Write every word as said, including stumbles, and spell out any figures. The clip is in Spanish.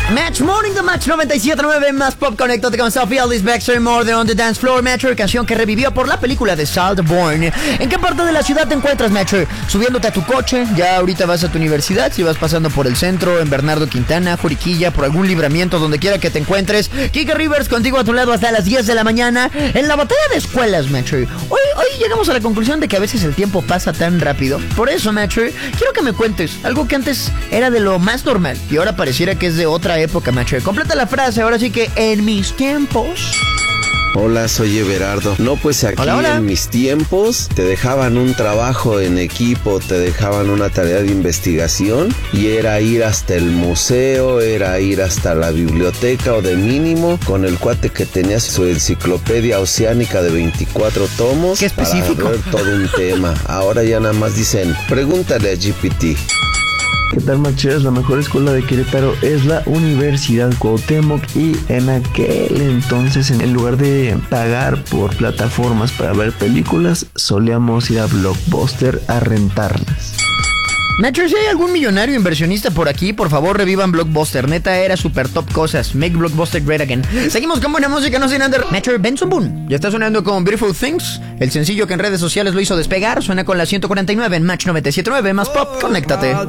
Match Morning de Match noventa y siete punto nueve más Pop. Conéctate con Sophie Aldis Baxter More de On the Dance Floor, Metro, canción que revivió por la película de Saltborn. ¿En qué parte de la ciudad te encuentras, Metro? Subiéndote a tu coche, ya ahorita vas a tu universidad, si vas pasando por el centro, en Bernardo Quintana, Juriquilla, por algún libramiento, donde quiera que te encuentres. Kike Rivers contigo a tu lado hasta las diez de la mañana en la batalla de escuelas, Metro. Hoy, hoy llegamos a la conclusión de que a veces el tiempo pasa tan rápido. Por eso, Metro, quiero que me cuentes algo que antes era de lo más normal y ahora pareciera que es de otra época, Metro. Completa la frase, ahora sí que en mis tiempos. Hola, soy Everardo. No, pues aquí hola, hola. En mis tiempos te dejaban un trabajo en equipo, te dejaban una tarea de investigación y era ir hasta el museo, era ir hasta la biblioteca o de mínimo con el cuate que tenía su enciclopedia oceánica de veinticuatro tomos. ¡Qué específico! Para ver todo un tema. Ahora ya nada más dicen, pregúntale a G P T. ¿Qué tal, macheros? La mejor escuela de Querétaro es la Universidad Cuauhtémoc y en aquel entonces, en lugar de pagar por plataformas para ver películas, solíamos ir a Blockbuster a rentarlas. Metro, si hay algún millonario inversionista por aquí, por favor revivan Blockbuster. Neta, era super top cosas. Make Blockbuster great again. Seguimos con buena música, no sin antes. Metro, Benson Boone. Ya está sonando con Beautiful Things. El sencillo que en redes sociales lo hizo despegar. Suena con la ciento cuarenta y nueve en Match noventa y siete punto nueve más Pop. Conéctate.